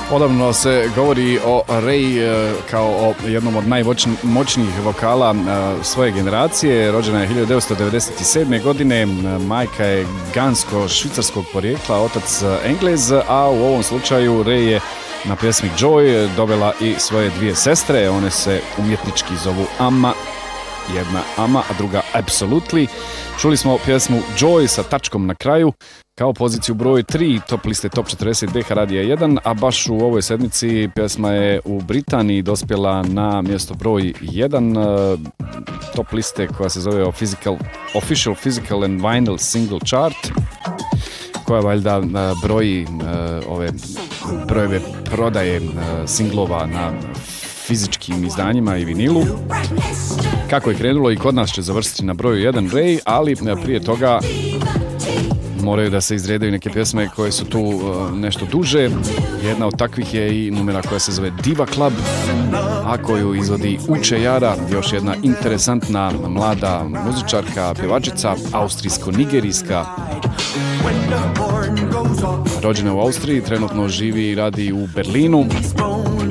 Odavno se govori o Ray kao o jednom od najmoćnijih vokala svoje generacije. Rođena je 1997. godine, majka je gansko-švicarskog porijekla, otac Englez, a u ovom slučaju Ray je na pjesmi Joy dovela i svoje dvije sestre. One se umjetnički zovu Amma. Jedna Amma, a druga Absolutely. Čuli smo pjesmu Joy sa tačkom na kraju kao poziciju broj 3 top liste Top 40 BH Radija 1, a baš u ovoj sedmici pjesma je u Britaniji dospjela na mjesto broj 1 top liste koja se zove Official Physical and Vinyl Single Chart, koja valjda broji ove brojeve prodaje singlova na fizičkim izdanjima i vinilu. Kako je krenulo i kod nas će završiti na broju 1 Ray, ali prije toga moraju da se izredaju neke pjesme koje su tu nešto duže. Jedna od takvih je i numera koja se zove Diva Club, a koju izvodi Uče Jara, još jedna interesantna mlada muzičarka, pjevačica, austrijsko-nigerijska. Rođena u Austriji, trenutno živi i radi u Berlinu.